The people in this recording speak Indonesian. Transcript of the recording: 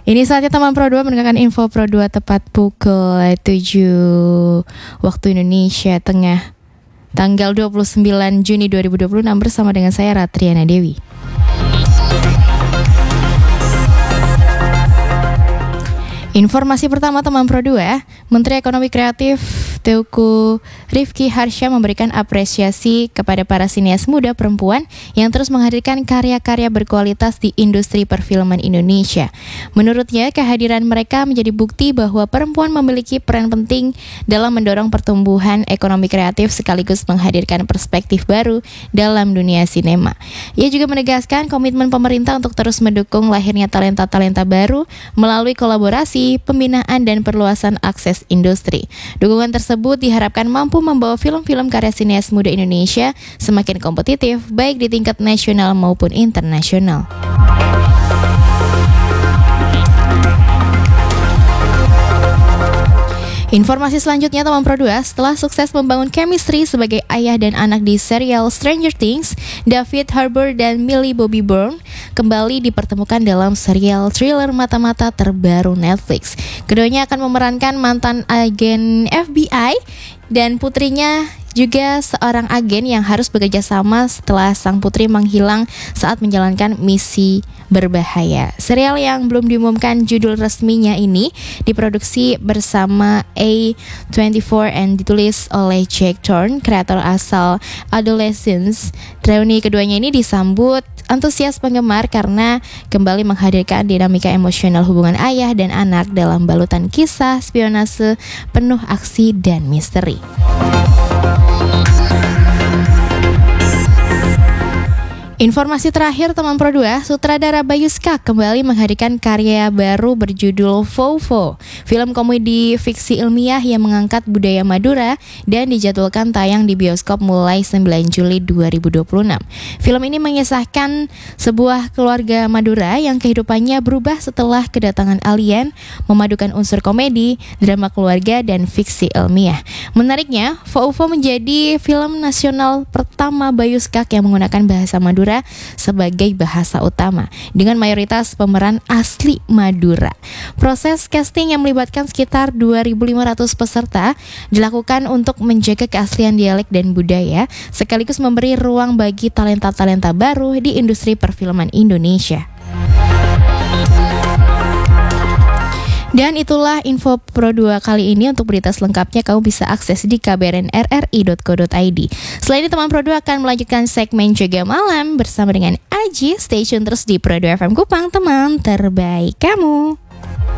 Ini saatnya teman Pro 2 mendengarkan info Pro 2 tepat pukul 7 waktu Indonesia Tengah, tanggal 29 Juni 2026 bersama dengan saya Ratriana Dewi. Informasi pertama teman Pro 2, Menteri Ekonomi Kreatif Teuku Rifki Harsha memberikan apresiasi kepada para sinias muda perempuan yang terus menghadirkan karya-karya berkualitas di industri perfilman Indonesia. Menurutnya, kehadiran mereka menjadi bukti bahwa perempuan memiliki peran penting dalam mendorong pertumbuhan ekonomi kreatif sekaligus menghadirkan perspektif baru dalam dunia sinema. Ia juga menegaskan komitmen pemerintah untuk terus mendukung lahirnya talenta-talenta baru melalui kolaborasi, pembinaan, dan perluasan akses industri. Dukungan tersebut diharapkan mampu membawa film-film karya sinias muda Indonesia semakin kompetitif baik di tingkat nasional maupun internasional. Informasi selanjutnya teman Pro 2, setelah sukses membangun chemistry sebagai ayah dan anak di serial Stranger Things, David Harbour dan Millie Bobby Brown kembali dipertemukan dalam serial thriller mata-mata terbaru Netflix. Keduanya akan memerankan mantan agen FBI dan putrinya juga seorang agen yang harus bekerja sama setelah sang putri menghilang saat menjalankan misi berbahaya. Serial yang belum diumumkan judul resminya ini diproduksi bersama A24 dan ditulis oleh Jack Thorne, kreator asal Adolescence. Reuni keduanya ini disambut antusias penggemar karena kembali menghadirkan dinamika emosional hubungan ayah dan anak dalam balutan kisah spionase penuh aksi dan misteri. Informasi terakhir teman Pro 2, sutradara Bayu Skak kembali menghadirkan karya baru berjudul Fofo, film komedi fiksi ilmiah yang mengangkat budaya Madura dan dijadwalkan tayang di bioskop mulai 9 Juli 2026. Film ini mengisahkan sebuah keluarga Madura yang kehidupannya berubah setelah kedatangan alien, memadukan unsur komedi, drama keluarga, dan fiksi ilmiah. Menariknya, Fofo menjadi film nasional pertama Bayu Skak yang menggunakan bahasa Madura sebagai bahasa utama dengan mayoritas pemeran asli Madura. Proses casting yang melibatkan sekitar 2.500 peserta dilakukan untuk menjaga keaslian dialek dan budaya sekaligus memberi ruang bagi talenta-talenta baru di industri perfilman Indonesia. Dan itulah info Pro 2 kali ini. Untuk berita selengkapnya kamu bisa akses di kbrnrri.co.id. Selain itu teman Pro 2 akan melanjutkan segmen Jaga Malam bersama dengan Aji. Stay tune terus di Pro 2 FM Kupang, teman terbaik kamu.